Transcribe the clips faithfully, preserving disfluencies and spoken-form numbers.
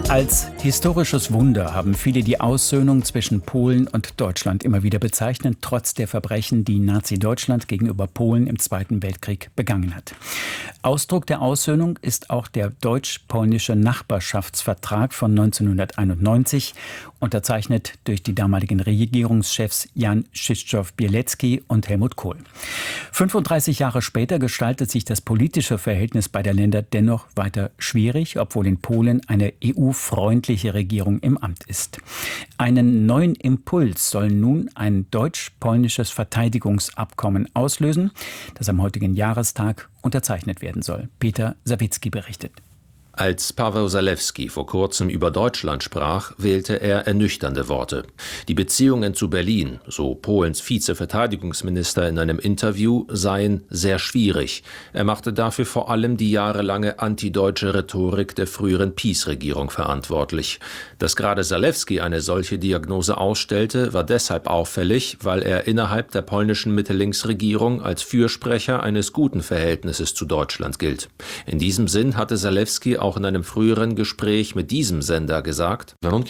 Als historisches Wunder haben viele die Aussöhnung zwischen Polen und Deutschland immer wieder bezeichnet, trotz der Verbrechen, die Nazi-Deutschland gegenüber Polen im Zweiten Weltkrieg begangen hat. Ausdruck der Aussöhnung ist auch der deutsch-polnische Nachbarschaftsvertrag von neunzehnhunderteinundneunzig, unterzeichnet durch die damaligen Regierungschefs Jan Krzysztof-Bielecki und Helmut Kohl. fünfunddreißig Jahre später gestaltet sich das politische Verhältnis beider Länder dennoch weiter schwierig, obwohl in Polen eine E U-freundliche Regierung im Amt ist. Einen neuen Impuls soll nun ein deutsch-polnisches Verteidigungsabkommen auslösen, das am heutigen Jahrestag unterzeichnet werden soll. Peter Sawicki berichtet. Als Paweł Zalewski vor kurzem über Deutschland sprach, wählte er ernüchternde Worte. Die Beziehungen zu Berlin, so Polens Vizeverteidigungsminister in einem Interview, seien sehr schwierig. Er machte dafür vor allem die jahrelange antideutsche Rhetorik der früheren PiS-Regierung verantwortlich. Dass gerade Zalewski eine solche Diagnose ausstellte, war deshalb auffällig, weil er innerhalb der polnischen Mitte-Links-Regierung als Fürsprecher eines guten Verhältnisses zu Deutschland gilt. In diesem Sinn hatte Zalewski auch in einem früheren Gespräch mit diesem Sender gesagt: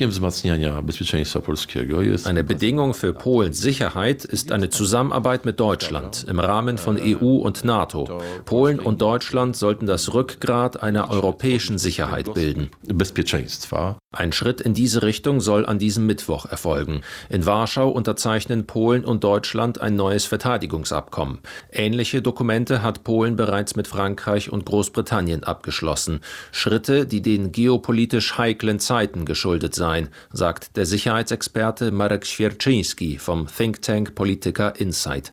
Eine Bedingung für Polens Sicherheit ist eine Zusammenarbeit mit Deutschland im Rahmen von E U und NATO. Polen und Deutschland sollten das Rückgrat einer europäischen Sicherheit bilden. Ein Schritt in diese Richtung soll an diesem Mittwoch erfolgen. In Warschau unterzeichnen Polen und Deutschland ein neues Verteidigungsabkommen. Ähnliche Dokumente hat Polen bereits mit Frankreich und Großbritannien abgeschlossen. Schritte, die den geopolitisch heiklen Zeiten geschuldet seien, sagt der Sicherheitsexperte Marek Świerczyński vom Think Tank Polityka Insight.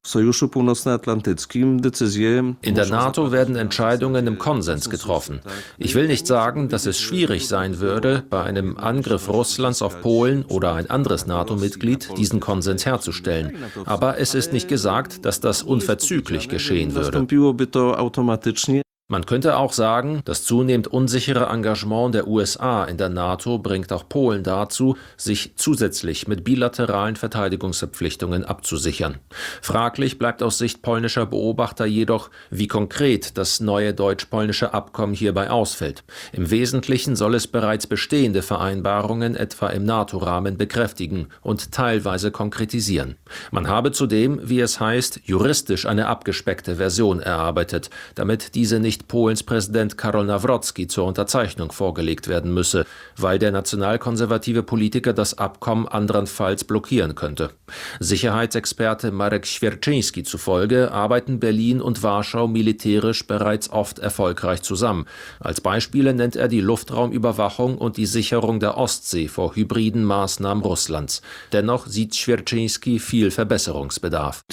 In der NATO werden Entscheidungen im Konsens getroffen. Ich will nicht sagen, dass es schwierig sein würde, bei einem Angriff Russlands auf Polen oder ein anderes NATO-Mitglied diesen Konsens herzustellen. Aber es ist nicht gesagt, dass das unverzüglich geschehen würde. Man könnte auch sagen, das zunehmend unsichere Engagement der U S A in der NATO bringt auch Polen dazu, sich zusätzlich mit bilateralen Verteidigungsverpflichtungen abzusichern. Fraglich bleibt aus Sicht polnischer Beobachter jedoch, wie konkret das neue deutsch-polnische Abkommen hierbei ausfällt. Im Wesentlichen soll es bereits bestehende Vereinbarungen etwa im NATO-Rahmen bekräftigen und teilweise konkretisieren. Man habe zudem, wie es heißt, juristisch eine abgespeckte Version erarbeitet, damit diese nicht Polens Präsident Karol Nawrocki zur Unterzeichnung vorgelegt werden müsse, weil der nationalkonservative Politiker das Abkommen andernfalls blockieren könnte. Sicherheitsexperte Marek Świerczyński zufolge arbeiten Berlin und Warschau militärisch bereits oft erfolgreich zusammen. Als Beispiele nennt er die Luftraumüberwachung und die Sicherung der Ostsee vor hybriden Maßnahmen Russlands. Dennoch sieht Świerczyński viel Verbesserungsbedarf.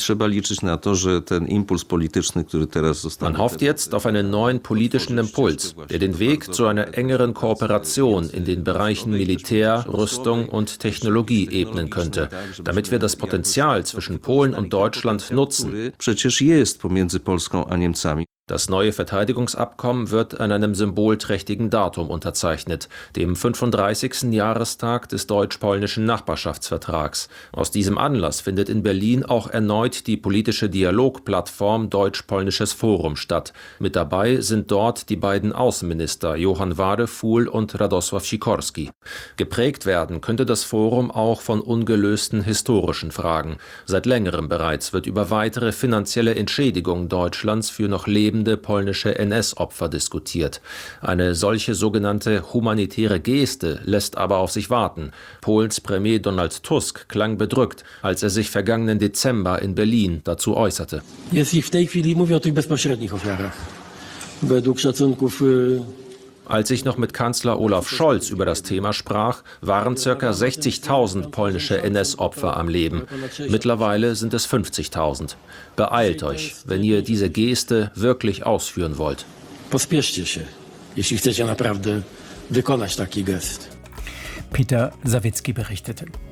Man hofft jetzt auf einen neuen politischen Impuls, der den Weg zu einer engeren Kooperation in den Bereichen Militär, Rüstung und Technologie ebnen könnte, damit wir das Potenzial zwischen Polen und Deutschland nutzen. Das neue Verteidigungsabkommen wird an einem symbolträchtigen Datum unterzeichnet, dem fünfunddreißigsten Jahrestag des deutsch-polnischen Nachbarschaftsvertrags. Aus diesem Anlass findet in Berlin auch erneut die politische Dialogplattform Deutsch-Polnisches Forum statt. Mit dabei sind dort die beiden Außenminister Johann Wadefuhl und Radosław Sikorski. Geprägt werden könnte das Forum auch von ungelösten historischen Fragen. Seit längerem bereits wird über weitere finanzielle Entschädigungen Deutschlands für noch lebende polnische N S-Opfer diskutiert. Eine solche sogenannte humanitäre Geste lässt aber auf sich warten. Polens Premier Donald Tusk klang bedrückt, als er sich vergangenen Dezember in Berlin dazu äußerte. Als ich noch mit Kanzler Olaf Scholz über das Thema sprach, waren ca. sechzigtausend polnische N S-Opfer am Leben. Mittlerweile sind es fünfzigtausend. Beeilt euch, wenn ihr diese Geste wirklich ausführen wollt. Peter Sawicki berichtete.